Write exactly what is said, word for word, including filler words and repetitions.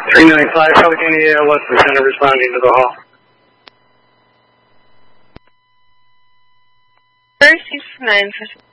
three nine five, Pelican E L, what's the center responding to the hall? First is nine.